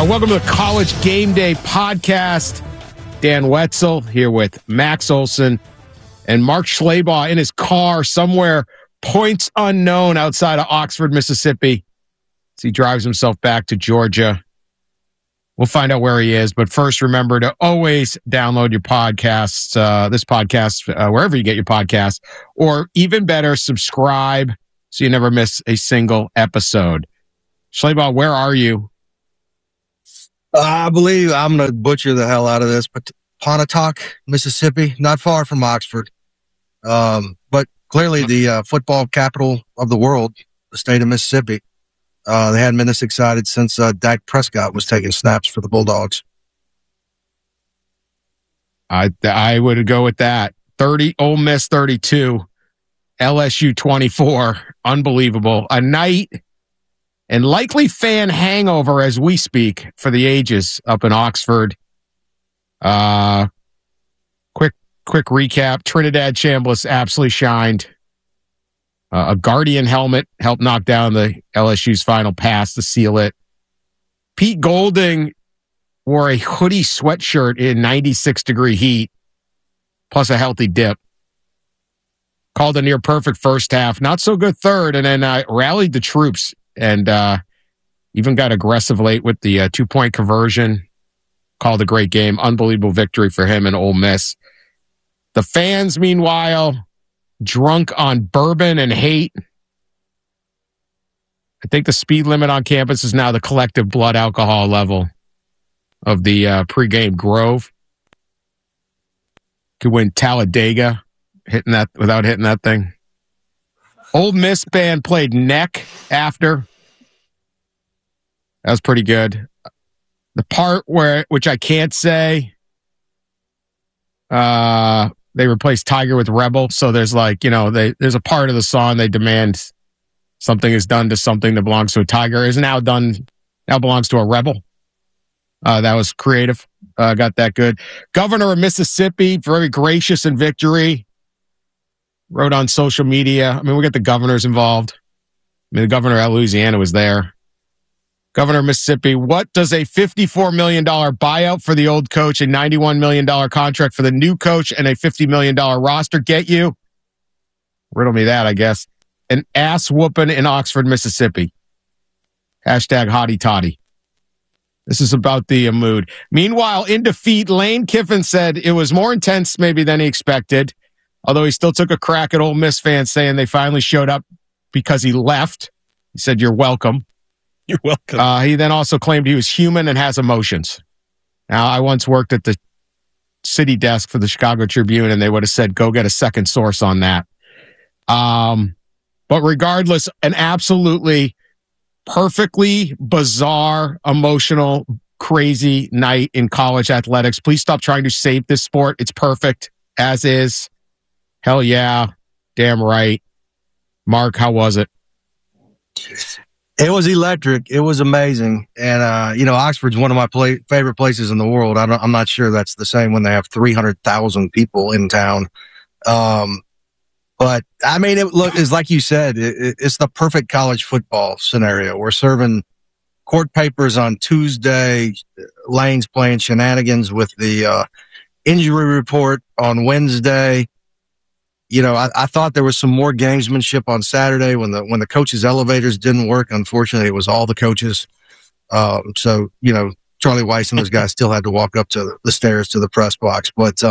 Welcome to the College Game Day podcast. Dan Wetzel here with Max Olson and Mark Schlabach in his car somewhere, points unknown, outside of Oxford, Mississippi, as he drives himself back to Georgia. We'll find out where he is, but first, remember to always download your podcasts, this podcast, wherever you get your podcasts, or even better, subscribe so you never miss a single episode. Schlabach, where are you? I believe I'm going to butcher the hell out of this, but Pontotoc, Mississippi, not far from Oxford. But clearly the football capital of the world, the state of Mississippi. They hadn't been this excited since Dak Prescott was taking snaps for the Bulldogs. I would go with that. 30, Ole Miss 32, LSU 24. Unbelievable. A night and likely fan hangover as we speak for the ages up in Oxford. Quick recap. Trinidad Chambliss absolutely shined. A Guardian helmet helped knock down the LSU's final pass to seal it. Pete Golding wore a hoodie sweatshirt in 96-degree heat, plus a healthy dip. Called a near-perfect first half, not so good third, and then rallied the troops and even got aggressive late with the two-point conversion. Called a great game. Unbelievable victory for him and Ole Miss. The fans, meanwhile, drunk on bourbon and hate. I think the speed limit on campus is now the collective blood alcohol level of the pregame Grove. Could win Talladega without hitting that thing. Ole Miss band played Neck after. That was pretty good. The part which I can't say, they replaced Tiger with Rebel. So there's there's a part of the song they demand something is done to something that belongs to a tiger is now belongs to a rebel. That was creative. Got that good. Governor of Mississippi, very gracious in victory. Wrote on social media. I mean, we got the governors involved. I mean, the governor of Louisiana was there. Governor of Mississippi, what does a $54 million buyout for the old coach, a $91 million contract for the new coach, and a $50 million roster get you? Riddle me that, I guess. An ass whooping in Oxford, Mississippi. Hashtag hottie toddy. This is about the mood. Meanwhile, in defeat, Lane Kiffin said it was more intense maybe than he expected, although he still took a crack at Ole Miss fans saying they finally showed up because he left. He said, "You're welcome." You're welcome. He then also claimed he was human and has emotions. Now, I once worked at the city desk for the Chicago Tribune, and they would have said, go get a second source on that. But regardless, an absolutely perfectly bizarre, emotional, crazy night in college athletics. Please stop trying to save this sport. It's perfect as is. Hell yeah. Damn right. Mark, how was it? It was electric. It was amazing. And, Oxford's one of my favorite places in the world. I'm not sure that's the same when they have 300,000 people in town. But I mean, it's like you said, it's the perfect college football scenario. We're serving court papers on Tuesday. Lane's playing shenanigans with the, injury report on Wednesday. I thought there was some more gamesmanship on Saturday when the coaches' elevators didn't work. Unfortunately, it was all the coaches. So Charlie Weiss and those guys still had to walk up to the stairs to the press box. But,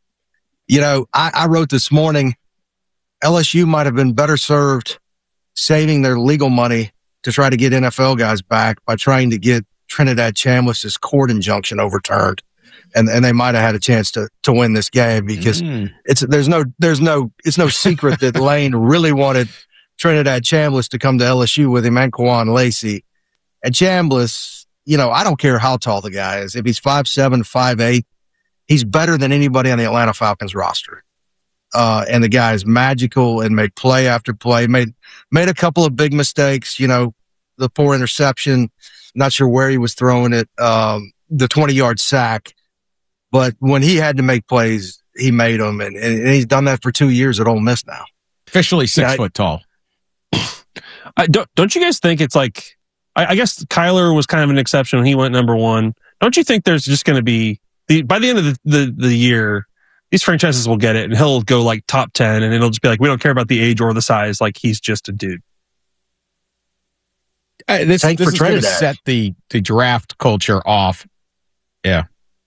I wrote this morning, LSU might have been better served saving their legal money to try to get NFL guys back by trying to get Trinidad Chambliss's court injunction overturned. And they might have had a chance to win this game because it's no secret that Lane really wanted Trinidad Chambliss to come to LSU with him and Kwan Lacey. And Chambliss, I don't care how tall the guy is. If he's 5'7", 5'8", he's better than anybody on the Atlanta Falcons roster. And the guy is magical and made play after play, made a couple of big mistakes, the poor interception, not sure where he was throwing it, the 20-yard sack. But when he had to make plays, he made them, and he's done that for 2 years at Ole Miss now. Officially 6 foot tall. Don't you guys think it's like I guess Kyler was kind of an exception when he went number one. Don't you think there's just going to be by the end of the year, these franchises will get it, and he'll go like top 10, and it'll just be like, we don't care about the age or the size. Like, he's just a dude. This is going to set the draft culture off. Yeah.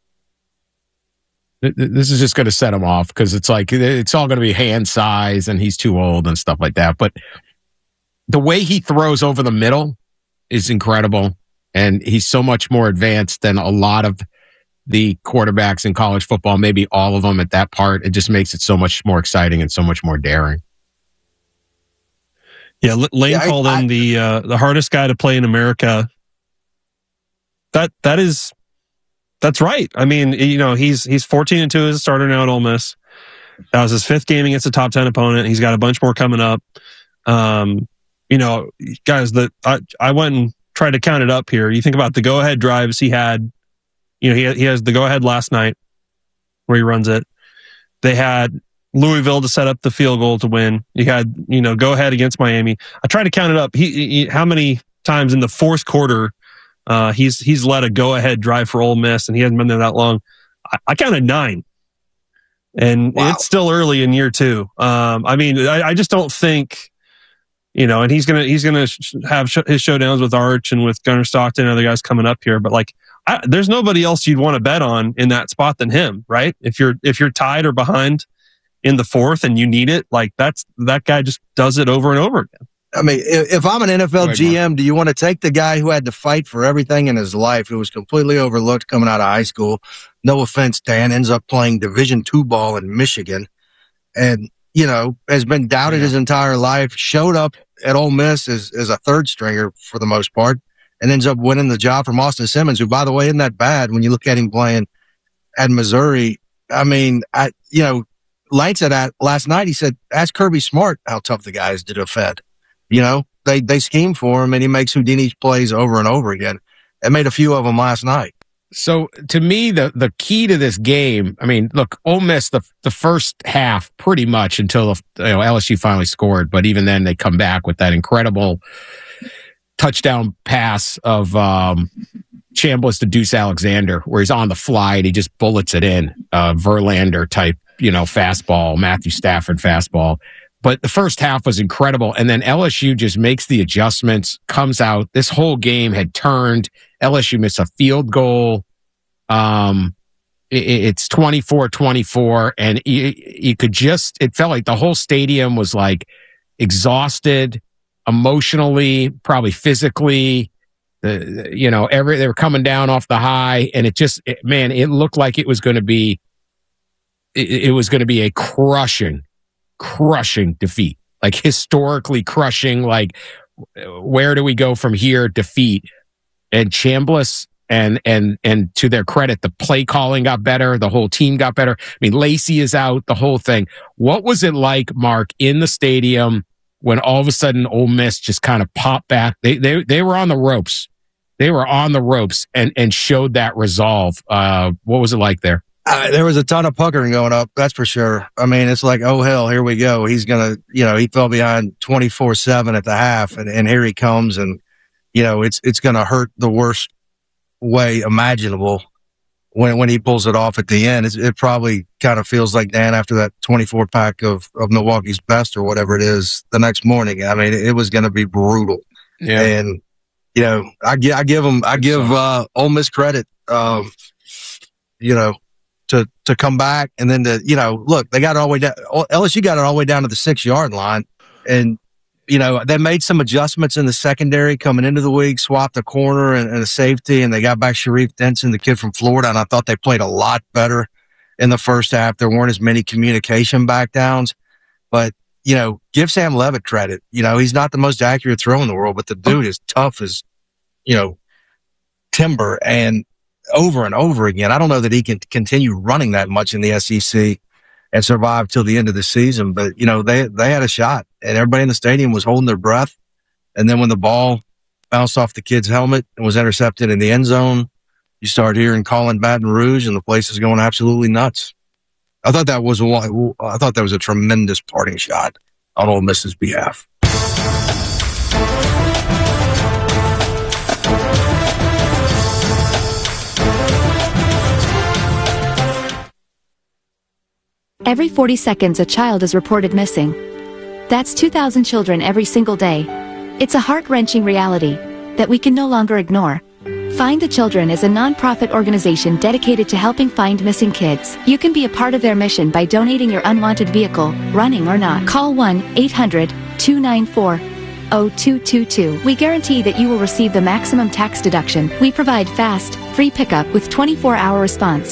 This is just going to set him off because it's like, it's all going to be hand size and he's too old and stuff like that. But the way he throws over the middle is incredible. And he's so much more advanced than a lot of the quarterbacks in college football, maybe all of them at that part. It just makes it so much more exciting and so much more daring. Yeah, Lane called him the hardest guy to play in America. That's right. I mean, you know, he's 14-2 as a starter now at Ole Miss. That was his 5th game against a top 10 opponent. He's got a bunch more coming up. You know, guys, I went and tried to count it up here. You think about the go-ahead drives he had. You know, he has the go-ahead last night where he runs it. They had Louisville to set up the field goal to win. You had, you know, go-ahead against Miami. I tried to count it up. He how many times in the 4th quarter he's led a go-ahead drive for Ole Miss, and he hasn't been there that long. I counted 9. And It's still early in year 2. I mean, I just don't think, you know, and he's gonna have his showdowns with Arch and with Gunnar Stockton and other guys coming up here. But like, there's nobody else you'd want to bet on in that spot than him, right? If you're tied or behind in the 4th and you need it, like that guy just does it over and over again. I mean, if I'm an NFL GM, do you want to take the guy who had to fight for everything in his life, who was completely overlooked coming out of high school? No offense, Dan, ends up playing Division II ball in Michigan, and you know has been doubted his entire life. Showed up at Ole Miss as a 3rd stringer for the most part, and ends up winning the job from Austin Simmons, who, by the way, isn't that bad when you look at him playing at Missouri. I mean, Lane said that last night. He said, ask Kirby Smart how tough the guy is to defend. You know, they scheme for him, and he makes Houdini's plays over and over again. And made a few of them last night. So to me, the key to this game, I mean, look, Ole Miss, the first half pretty much until LSU finally scored. But even then, they come back with that incredible touchdown pass of Chambliss to Deuce Alexander, where he's on the fly and he just bullets it in, Verlander type, you know, fastball, Matthew Stafford fastball. But the first half was incredible. And then LSU just makes the adjustments, comes out. This whole game had turned. LSU missed a field goal. It's 24-24. And you could just, it felt like the whole stadium was like exhausted emotionally, probably physically. They were coming down off the high. And it looked like it was going to be, it was going to be a crushing defeat, like historically crushing, like where do we go from here defeat. And Chambliss and to their credit, the play calling got better, the whole team got better. I mean, Lacey is out, the whole thing. What was it like, Mark, in the stadium when all of a sudden Ole Miss just kind of popped back? They were on the ropes. They were on the ropes and showed that resolve. What was it like there? There was a ton of puckering going up, that's for sure. I mean, it's like, oh, hell, here we go. He's going to, he fell behind 24-7 at the half, and here he comes, and, it's going to hurt the worst way imaginable when he pulls it off at the end. It probably kind of feels like, Dan, after that 24-pack of Milwaukee's Best or whatever it is the next morning. I mean, it was going to be brutal. Yeah. And, I give Ole Miss credit, to come back and then look, they got it all the way down. LSU got it all the way down to the 6-yard line. And, they made some adjustments in the secondary coming into the week, swapped a corner and a safety, and they got back Sharif Denson, the kid from Florida. And I thought they played a lot better in the first half. There weren't as many communication backdowns, but, give Sam Levitt credit. He's not the most accurate throw in the world, but the dude is tough as, timber. And over and over again, I don't know that he can continue running that much in the SEC and survive till the end of the season. But, they had a shot, and everybody in the stadium was holding their breath. And then when the ball bounced off the kid's helmet and was intercepted in the end zone, you start hearing Colin Baton Rouge, and the place is going absolutely nuts. I thought that was a tremendous parting shot on Ole Miss's behalf. Every 40 seconds, a child is reported missing. That's 2,000 children every single day. It's a heart-wrenching reality that we can no longer ignore. Find the Children is a non-profit organization dedicated to helping find missing kids. You can be a part of their mission by donating your unwanted vehicle, running or not. Call 1-800-294-0222. We guarantee that you will receive the maximum tax deduction. We provide fast, free pickup with 24-hour response.